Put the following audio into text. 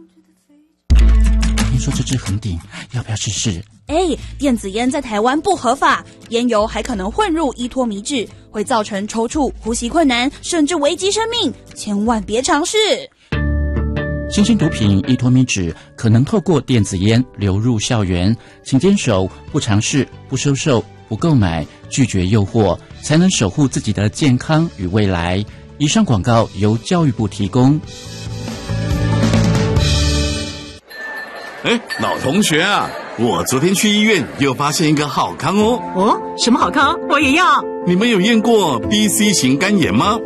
听说这支很顶，要不要试试？ 电子烟在台湾不合法，烟油还可能混入依托醚质，会造成抽搐、呼吸困难，甚至危及生命，千万别尝试。 新兴毒品依托醚质可能透过电子烟流入校园，请坚守不尝试、不收受、不购买、拒绝诱惑，才能守护自己的健康与未来。以上广告由教育部提供。 老同学啊，我昨天去医院又发现一个好康哦。 什么好康？我也要。 你们有验过 BC 型肝炎吗？